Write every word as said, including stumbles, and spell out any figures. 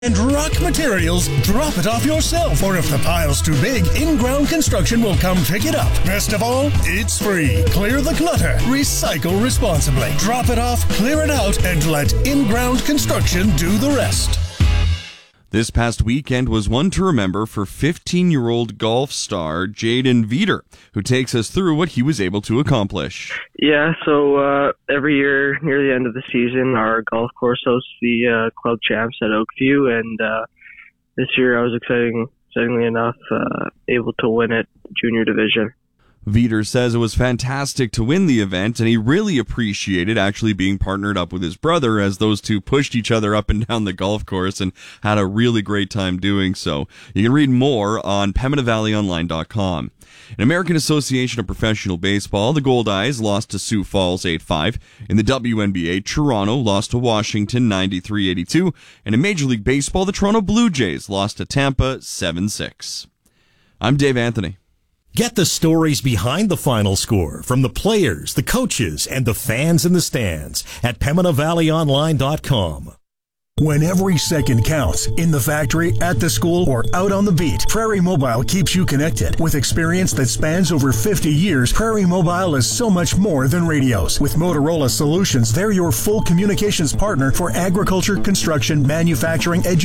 and rock materials, drop it off yourself. Or if the pile's too big, In-Ground Construction will come pick it up. Best of all, it's free. Clear the clutter. Recycle responsibly. Drop it off, clear it out, and let In-Ground Construction do the rest. This past weekend was one to remember for fifteen-year-old golf star Jaden Veeder, who takes us through what he was able to accomplish. Yeah, so uh, every year near the end of the season, our golf course hosts the uh, club champs at Oakview, and uh, this year I was exciting, excitingly enough uh, able to win it, junior division. Veeder says it was fantastic to win the event, and he really appreciated actually being partnered up with his brother as those two pushed each other up and down the golf course and had a really great time doing so. You can read more on Pembina Valley Online dot com. In American Association of Professional Baseball, the Gold Eyes lost to Sioux Falls eight five. In the W N B A, Toronto lost to Washington ninety-three eighty-two. And in Major League Baseball, the Toronto Blue Jays lost to Tampa seven six. I'm Dave Anthony. Get the stories behind the final score from the players, the coaches, and the fans in the stands at Pembina Valley Online dot com. When every second counts, in the factory, at the school, or out on the beat, Prairie Mobile keeps you connected. With experience that spans over fifty years, Prairie Mobile is so much more than radios. With Motorola Solutions, they're your full communications partner for agriculture, construction, manufacturing, education,